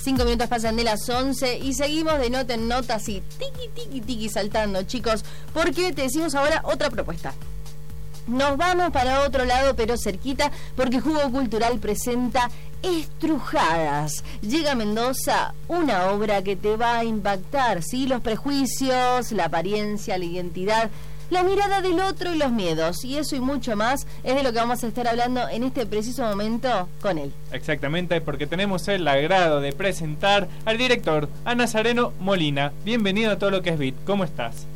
5 minutos pasan de las 11 y seguimos de nota en nota, así, tiki saltando, chicos, porque te decimos ahora otra propuesta. Nos vamos para otro lado, pero cerquita, porque Jugo Cultural presenta Estrujadas. Llega a Mendoza una obra que te va a impactar, ¿sí? Los prejuicios, la apariencia, la identidad, la mirada del otro y los miedos. Y eso y mucho más es de lo que vamos a estar hablando en este preciso momento con él. Exactamente, porque tenemos el agrado de presentar al director, a Nazareno Molina. Bienvenido a Todo Lo Que Es Beat. ¿Cómo estás?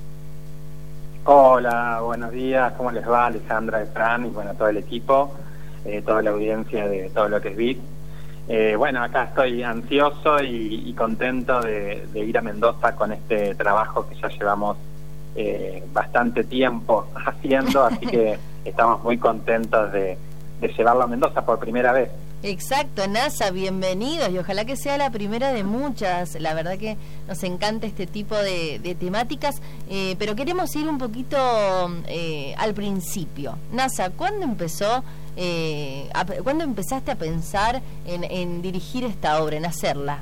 Hola, buenos días. ¿Cómo les va, Alejandra, Fran y bueno, todo el equipo, toda la audiencia de Todo Lo Que Es Beat? Bueno, acá estoy ansioso y contento de ir a Mendoza con este trabajo que ya llevamos bastante tiempo haciendo, así que estamos muy contentos de llevarlo a Mendoza por primera vez. Exacto, NASA, bienvenidos y ojalá que sea la primera de muchas. La verdad que nos encanta este tipo de temáticas, pero queremos ir un poquito al principio. NASA, ¿cuándo empezaste a pensar en dirigir esta obra, en hacerla?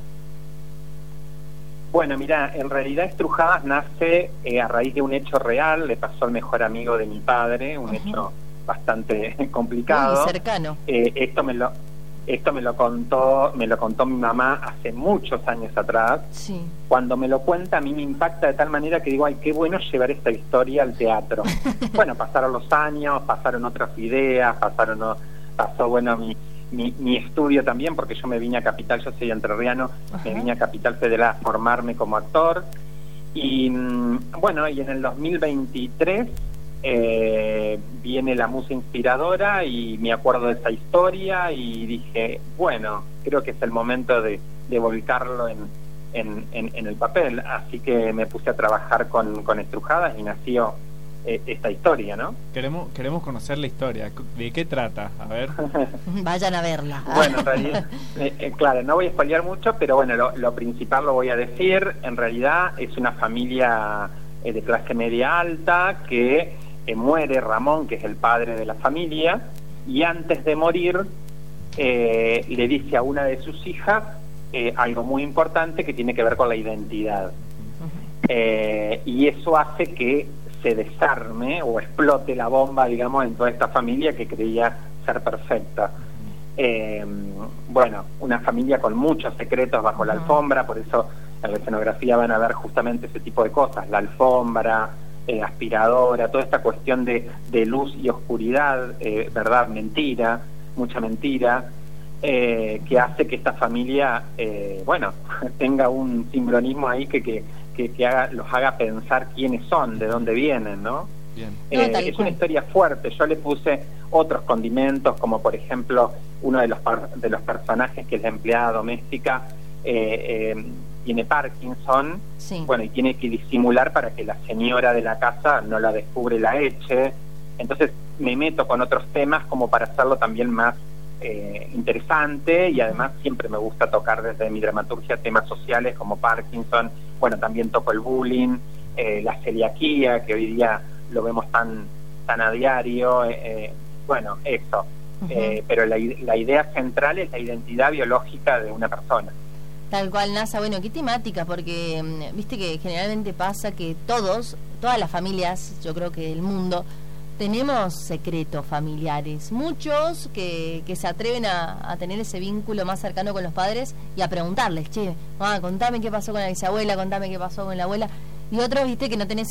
Bueno, mira, en realidad Estrujadas nace a raíz de un hecho real. Le pasó al mejor amigo de mi padre, un hecho bastante complicado. Muy cercano. Esto me lo contó mi mamá hace muchos años atrás. Sí. Cuando me lo cuenta a mí me impacta de tal manera que digo, ay, qué bueno llevar esta historia al teatro. Bueno, pasaron los años, pasaron otras ideas, pasó bueno mi estudio también, porque yo me vine a Capital, yo soy entrerriano, me vine a Capital Federal a formarme como actor. Y bueno, y en el 2023 viene la musa inspiradora y me acuerdo de esa historia y dije, bueno, creo que es el momento de volcarlo en el papel, así que me puse a trabajar con Estrujadas y nació esta historia, ¿no? Queremos conocer la historia. ¿De qué trata? A ver. Vayan a verla. Bueno, en realidad, claro, no voy a spoilear mucho, pero bueno, lo principal lo voy a decir. En realidad es una familia de clase media alta que muere Ramón, que es el padre de la familia, y antes de morir le dice a una de sus hijas algo muy importante que tiene que ver con la identidad. Y eso hace que se desarme o explote la bomba, digamos, en toda esta familia que creía ser perfecta. Bueno, una familia con muchos secretos bajo la alfombra, por eso en la escenografía van a ver justamente ese tipo de cosas, la alfombra, aspiradora, toda esta cuestión de luz y oscuridad, verdad, mentira, mucha mentira, que hace que esta familia, bueno, tenga un sincronismo ahí que los haga pensar quiénes son, de dónde vienen, ¿no? Bien. Es una historia fuerte. Yo le puse otros condimentos, como por ejemplo uno de los personajes, que es la empleada doméstica, tiene Parkinson, sí. Bueno, y tiene que disimular para que la señora de la casa no la descubre y la eche. Entonces me meto con otros temas como para hacerlo también más interesante, y además siempre me gusta tocar desde mi dramaturgia temas sociales como Parkinson. Bueno, también toco el bullying, la celiaquía, que hoy día lo vemos tan a diario, bueno, eso. Pero la idea central es la identidad biológica de una persona. Tal cual, NASA. Bueno, qué temática, porque viste que generalmente pasa que todas las familias, yo creo que del mundo, tenemos secretos familiares. Muchos que se atreven a tener ese vínculo más cercano con los padres y a preguntarles, che, contame qué pasó con la bisabuela, contame qué pasó con la abuela. Y otros, viste, que no tenés